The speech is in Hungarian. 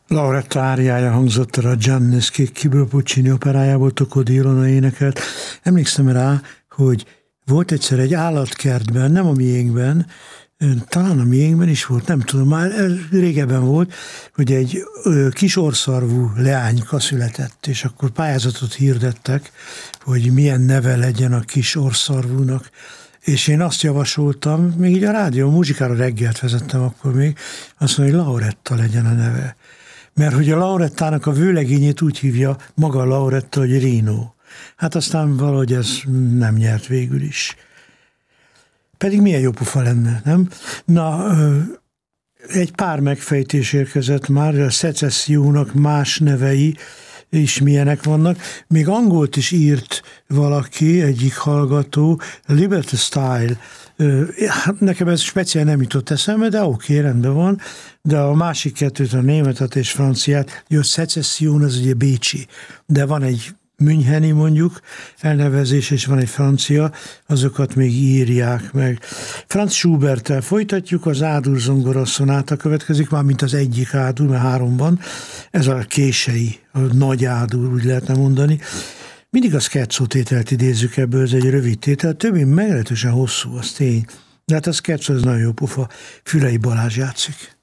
Lauretta áriája hangzott a Gianni Schicchiből, Puccini operájából, Tocco Ilona énekelt. Emlékszem rá, hogy volt egyszer egy állatkertben, nem a miénkben, talán a miénkben is volt, nem tudom, már régebben volt, hogy egy kis orrszarvú leányka született, és akkor pályázatot hirdettek, hogy milyen neve legyen a kis orrszarvúnak. És én azt javasoltam, még így a rádió, muzsikára reggelt vezettem akkor még, azt mondja, hogy Lauretta legyen a neve. Mert hogy a Laurettának a vőlegényét úgy hívja maga Lauretta, hogy Rino. Hát aztán valahogy ez nem nyert végül is. Pedig milyen jó pofa lenne, nem? Na, egy pár megfejtés érkezett már, a szecessziónak más nevei is milyenek vannak. Még angolt is írt valaki, egyik hallgató, Liberty Style. Hát nekem ez speciál nem jutott eszembe, de oké, rendben van. De a másik kettőt, a németet és franciát, a szecesszión az ugye bécsi, de van egy müncheni mondjuk elnevezés, és van egy francia, azokat még írják meg. Franz Schuberttel folytatjuk, az A-dur zongora szonáta következik, már mint az egyik A-dur, mert 3 van, ez a kései, a nagy A-dur, úgy lehetne mondani. Mindig a scherzo tételt idézzük ebből, ez egy rövid tétel, többi meglehetősen hosszú, az tény. De hát a scherzo, ez nagyon jó pofa, Fürei Balázs játszik.